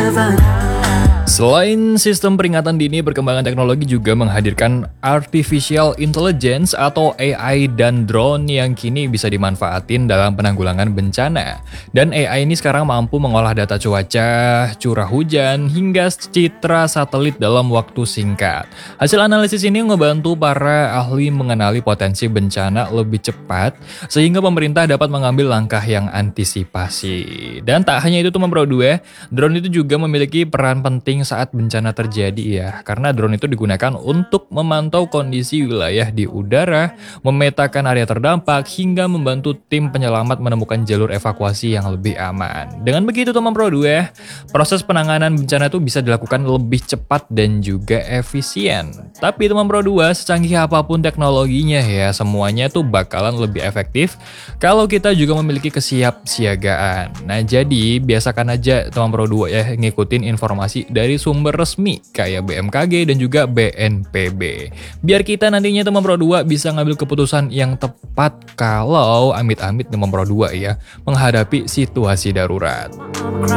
Selain sistem peringatan dini, perkembangan teknologi juga menghadirkan artificial intelligence atau AI dan drone yang kini bisa dimanfaatin dalam penanggulangan bencana. Dan AI ini sekarang mampu mengolah data cuaca, curah hujan, hingga citra satelit dalam waktu singkat. Hasil analisis ini ngebantu para ahli mengenali potensi bencana lebih cepat, sehingga pemerintah dapat mengambil langkah yang antisipasi. Dan tak hanya itu teman Pro 2, drone itu juga memiliki peran penting saat bencana terjadi ya, karena drone itu digunakan untuk memantau kondisi wilayah di udara, memetakan area terdampak, hingga membantu tim penyelamat menemukan jalur evakuasi yang lebih aman. Dengan begitu teman Pro 2, proses penanganan bencana itu bisa dilakukan lebih cepat dan juga efisien. Tapi teman Pro 2, secanggih apapun teknologinya ya, semuanya tuh bakalan lebih efektif kalau kita juga memiliki kesiapsiagaan. Nah jadi biasakan aja teman Pro 2 ya ngikutin informasi dari sumber resmi kayak BMKG dan juga BNPB. Biar kita nantinya teman Pro 2 bisa ngambil keputusan yang tepat kalau amit-amit teman Pro 2 ya menghadapi situasi darurat.